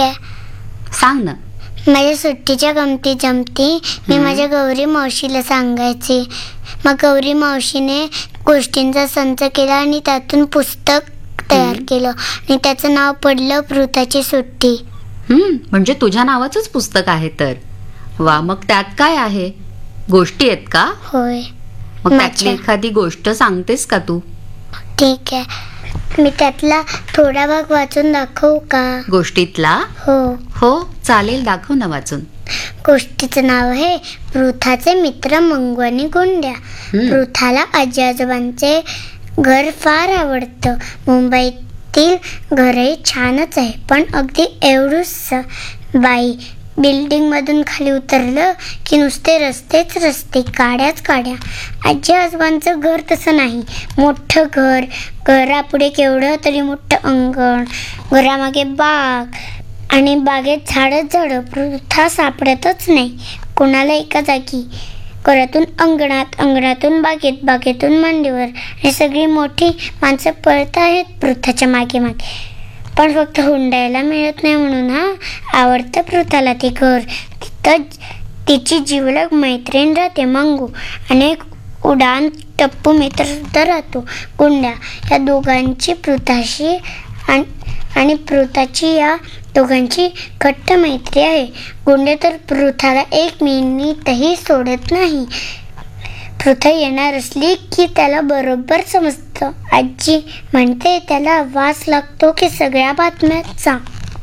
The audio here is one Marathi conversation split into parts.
आहे, सांग ना. माझ्या सुट्टीच्या गमती जमती मी माझ्या गौरी मावशीला सांगायचे. मग गौरी मावशीने गोष्टींचा संच केला आणि त्यातून पुस्तक तयार केलं आणि त्याचं नाव पडलं पृथाची सुट्टी. म्हणजे तुझ्या नावाचंच पुस्तक आहे तर. वा, मग त्यात काय आहे? गोष्टी आहेत का? होय. मग त्यातली एखादी गोष्ट सांगतेस का तू? ठीक आहे, मी त्यातला थोडा भाग वाचून दाखवू का? गोष्टीतला? हो हो चालेल, दाखव ना वाचून. गोष्टीचं नाव आहे पृथाचे मित्र मंगू आणि गुंड्या. पृथाला आजी आजोबांचे घर फार आवडतं. मुंबईतील घरही छानच आहे, पण अगदी एवढंच. बाई, बिल्डिंग मधून खाली उतरलं की नुसते रस्तेच रस्ते, काड्याच काड्या. आजी आजोबांचं घर तसं नाही. मोठं घर, घरापुढे केवढं तरी मोठं अंगण, घरामागे बाग आणि बागेत झाडं. पृथा सापडतच नाही कोणाला एका जागी. घरातून अंगणात, अंगणातून बागेत, बागेतून मांडीवर आणि सगळी मोठी माणसं पळत आहेत पृथाच्या मागे मागे. पण फक्त हुंडायला मिळत नाही म्हणून आवडतं पृथाला ते घर. तिथं तिची जिवलग मैत्रीण राहते मंगू आणि एक उडान टप्पू मित्र सुद्धा राहतो गुंड्या. या दोघांची पृथाशी आणि पृथाची या दोघांची घट्ट मैत्री आहे. गुंडे तर पृथाला एक मिनिटही सोडत नाही. पृथा येणार असली की त्याला बरोबर समजतं. आजी म्हणते त्याला वास लागतो की सगळ्या बातम्यांचा.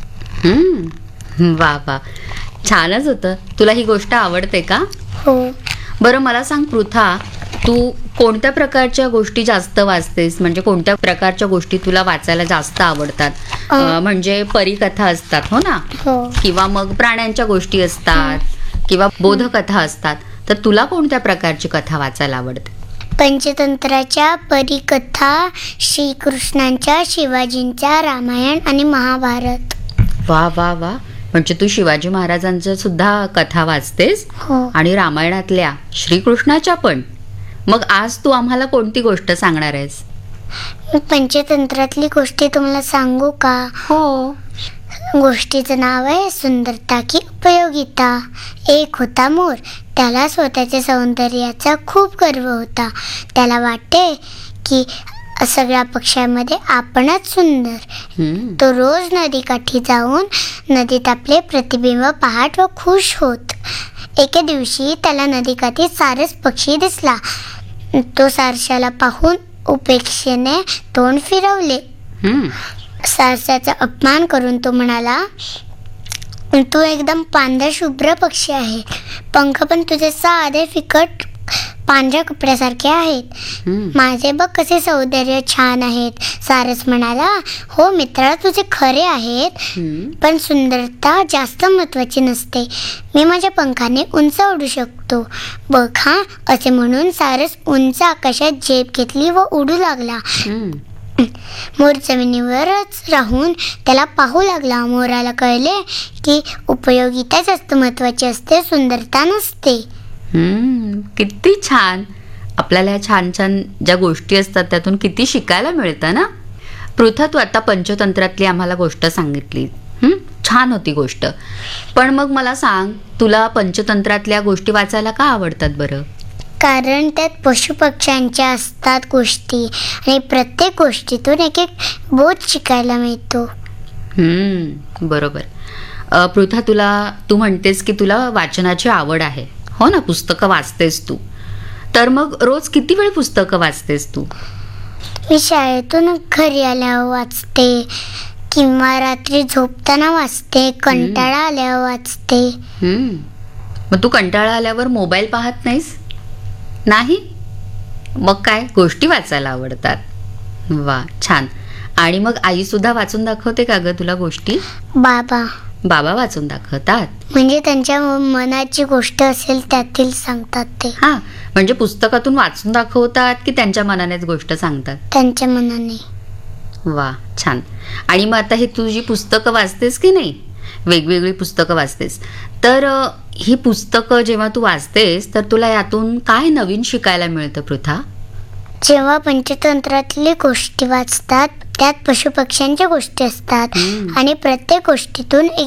वा वा, छानच होतं. तुला ही गोष्ट आवडते का? हो. बरं मला सांग पृथा, तू कोणत्या प्रकारच्या गोष्टी जास्त वाचतेस? म्हणजे कोणत्या प्रकारच्या गोष्टी तुला वाचायला जास्त आवडतात? म्हणजे परीकथा असतात हो ना, किंवा मग प्राण्यांच्या गोष्टी असतात, किंवा बोधकथा असतात. तर तुला कोणत्या प्रकारची कथा वाचायला आवडते? पंचतंत्राच्या, परीकथा, श्रीकृष्णांच्या, शिवाजींच्या, रामायण आणि महाभारत. वा वा वा, म्हणजे तू शिवाजी महाराजांच्या सुद्धा कथा वाचतेस? हो. आणि रामायणातल्या, श्रीकृष्णाच्या पण. मग आज तू आम्हाला कोणती गोष्ट सांगणार आहेस? मी पंचतंत्रातली गोष्टी तुम्हाला सांगू का? हो. गोष्टीचं नाव आहे सुंदरता की उपयोगिता. एक होता मोर. त्याला स्वतःच्या सौंदर्याचा खूप गर्व होता. त्याला वाटे की सगळ्या पक्ष्यांमध्ये आपणच सुंदर. तो रोज नदीकाठी जाऊन नदीत आपले प्रतिबिंब पाहत व खुश होत. एके दिवशी त्याला नदीकाठी सारस पक्षी दिसला. तो सारशाला पाहून उपेक्षेने तोंड फिरवले. सारसाचा अपमान करून तो म्हणाला, तू एकदम पांढरा शुभ्र पक्षी आहे. पंख पण तुझे साधे फिकट पांढऱ्या कपड्यासारखे आहेत. माझे बघ कसे सौंदर्य छान आहेत. सारस म्हणाला, हो मित्रा, तुझे खरे आहेत, पण सुंदरता जास्त महत्वाची नसते. मी माझ्या पंखाने उंच उडू शकतो बघ हा. असे म्हणून सारस उंच आकाशात झेप घेतली व उडू लागला. मोर जमिनीवरच राहून त्याला पाहू लागला. मोराला कळले की उपयोगिता जास्त महत्वाची असते, सुंदरता नसते. किती छान. आपल्याला छान छान ज्या गोष्टी असतात त्यातून किती शिकायला मिळतं ना. पृथा, तू आता पंचतंत्रातली आम्हाला गोष्ट सांगितली, छान होती गोष्ट. पण मग मला सांग, तुला पंचतंत्रातल्या गोष्टी वाचायला का आवडतात बरं? कारण त्यात पशुपक्ष्यांच्या असतात गोष्टी आणि प्रत्येक गोष्टीतून एक एक बोध शिकायला मिळतो. बरोबर. पृथा, तू म्हणतेस की तुला वाचनाची आवड आहे हो ना, पुस्तकं वाचतेस तू. तर मग रोज किती वेळ पुस्तकं वाचतेस तू? मी शाळेतून घरी आल्यावर वाचते किंवा रात्री झोपताना वाचते, कंटाळा आल्यावर वाचते. मग तू कंटाळा आल्यावर मोबाईल पाहत नाहीस? नाही? मग काय गोष्टी वाचायला आवडतात. वा, छान. आणि मग आई सुद्धा वाचून दाखवते का ग तुला गोष्टी? बाबा वाचून दाखवतात? म्हणजे त्यांच्या मनाची गोष्ट असेल त्यातील सांगतात ते. म्हणजे पुस्तकातून वाचून दाखवतात की त्यांच्या मनानेच गोष्ट सांगतात? त्यांच्या मनाने. वा, छान. आणि मग आता हे तुझी पुस्तकं वाचतेस की नाही, वेगवेगळी पुस्तकं वाचतेस, तर ही पुस्तकं जेव्हा तू वाचतेस तर तुला यातून काय नवीन शिकायला मिळतं पृथा? जेव्हा पंचतंत्रातली गोष्टी वाचतात त्यात पशुपक्ष्यांच्या गोष्टी असतात आणि प्रत्येक गोष्टीतून